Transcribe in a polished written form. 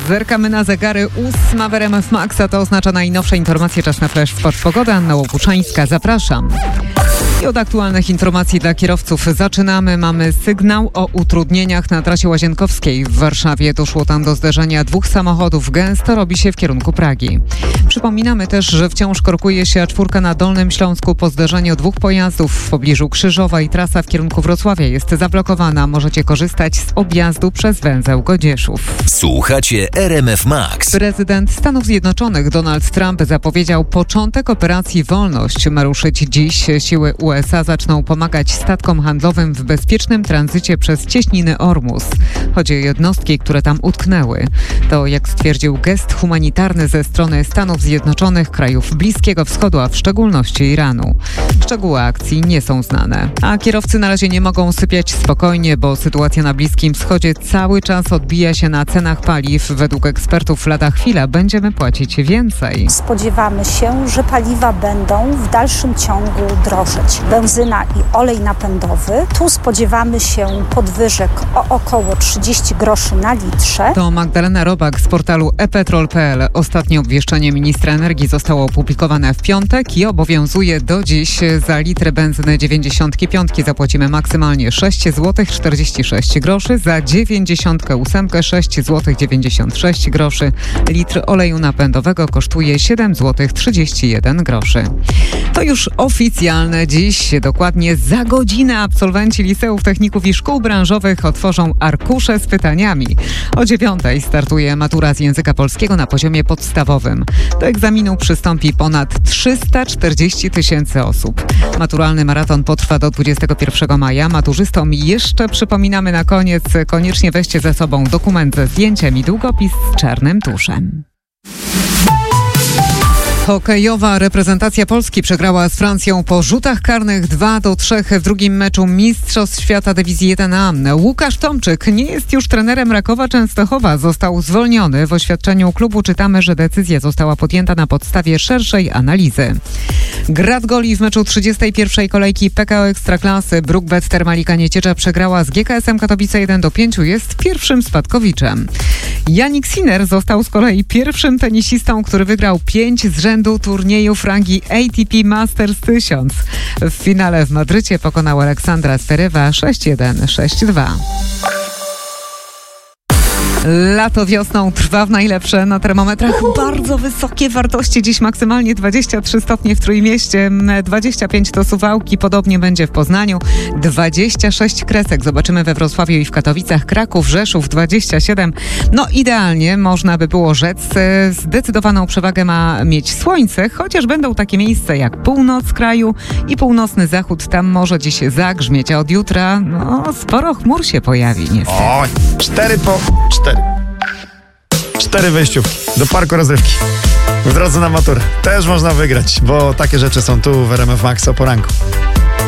Zerkamy na zegary. 8 w RMF Max, a to oznacza najnowsze informacje. Czas na Flash Sport Pogoda. Anna Łopuczańska, zapraszam. I od aktualnych informacji dla kierowców zaczynamy. Mamy sygnał o utrudnieniach na trasie łazienkowskiej. W Warszawie doszło tam do zderzenia dwóch samochodów. Gęsto robi się w kierunku Pragi. Przypominamy też, że wciąż korkuje się A4 na Dolnym Śląsku po zderzeniu dwóch pojazdów w pobliżu Krzyżowa i trasa w kierunku Wrocławia jest zablokowana. Możecie korzystać z objazdu przez węzeł Godzieszów. Słuchacie RMF Max. Prezydent Stanów Zjednoczonych Donald Trump zapowiedział początek operacji Wolność. Ma ruszyć dziś. Siły USA zaczną pomagać statkom handlowym w bezpiecznym tranzycie przez cieśniny Ormus. Chodzi o jednostki, które tam utknęły. To, jak stwierdził, gest humanitarny ze strony Stanów Zjednoczonych, krajów Bliskiego Wschodu, a w szczególności Iranu. Szczegóły akcji nie są znane. A kierowcy na razie nie mogą sypiać spokojnie, bo sytuacja na Bliskim Wschodzie cały czas odbija się na cenach paliw. Według ekspertów lada chwila będziemy płacić więcej. Spodziewamy się, że paliwa będą w dalszym ciągu drożeć. Benzyna i olej napędowy. Tu spodziewamy się podwyżek o około 30 groszy na litrze. To Magdalena Robak z portalu ePetrol.pl. Ostatnie obwieszczenie ministra energii zostało opublikowane w piątek i obowiązuje do dziś. Za litr benzyny 95 zapłacimy maksymalnie 6 zł 46 groszy, za 98 6 zł 96 groszy. Litr oleju napędowego kosztuje 7 zł 31 groszy. To już oficjalne. Dziś, dokładnie za godzinę, absolwenci liceów, techników i szkół branżowych otworzą arkusze z pytaniami. O 9:00 startuje matura z języka polskiego na poziomie podstawowym. Do egzaminu przystąpi ponad 340 000 osób. Maturalny maraton potrwa do 21 maja. Maturzystom jeszcze przypominamy na koniec, koniecznie weźcie ze sobą dokument ze zdjęciem i długopis z czarnym tuszem. Hokejowa reprezentacja Polski przegrała z Francją po rzutach karnych 2-3 w drugim meczu Mistrzostw Świata Dywizji 1A. Łukasz Tomczyk nie jest już trenerem Rakowa Częstochowa. Został zwolniony. W oświadczeniu klubu czytamy, że decyzja została podjęta na podstawie szerszej analizy. Grad goli w meczu 31. kolejki PKO Ekstraklasy. Brookbet Termalika Nieciecza przegrała z GKS-em Katowice 1-5. Jest pierwszym spadkowiczem. Jannik Sinner został z kolei pierwszym tenisistą, który wygrał 5 z rzędu turniejów rangi ATP Masters 1000. W finale w Madrycie pokonał Aleksandra Zverewa 6-1, 6-2. Lato wiosną trwa w najlepsze. Na termometrach bardzo wysokie wartości. Dziś maksymalnie 23 stopnie w Trójmieście, 25 to Suwałki, podobnie będzie w Poznaniu, 26 Kresek. Zobaczymy we Wrocławiu i w Katowicach, Kraków, Rzeszów 27. No idealnie, można by było rzec. Zdecydowaną przewagę ma mieć słońce, chociaż będą takie miejsca jak północ kraju i północny zachód. Tam może dziś zagrzmieć, a od jutra sporo chmur się pojawi niestety. Oj, 4 wejściówki do parku rozrywki w drodze na maturę. Też można wygrać, bo takie rzeczy są tu w RMF Max o poranku.